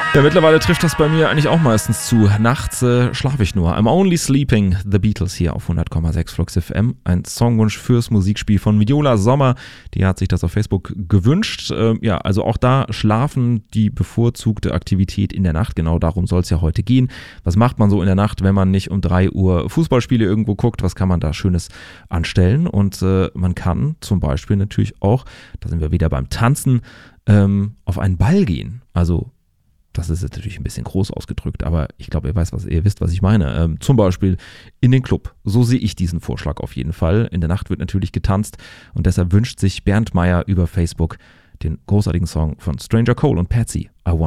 Ja, mittlerweile trifft das bei mir eigentlich auch meistens zu. Nachts schlafe ich nur. I'm Only Sleeping, The Beatles hier auf 100,6 Flux FM. Ein Songwunsch fürs Musikspiel von Viola Sommer. Die hat sich das auf Facebook gewünscht. Ja, also auch da Schlafen die bevorzugte Aktivität in der Nacht. Genau darum soll es ja heute gehen. Was macht man so in der Nacht, wenn man nicht um 3 Uhr Fußballspiele irgendwo guckt? Was kann man da Schönes anstellen? Und man kann zum Beispiel natürlich auch, da sind wir wieder beim Tanzen, auf einen Ball gehen. Also das ist jetzt natürlich ein bisschen groß ausgedrückt, aber ich glaube, ihr wisst, was ich meine. Zum Beispiel in den Club. So sehe ich diesen Vorschlag auf jeden Fall. In der Nacht wird natürlich getanzt und deshalb wünscht sich Bernd Meyer über Facebook den großartigen Song von Stranger Cole und Patsy, I Want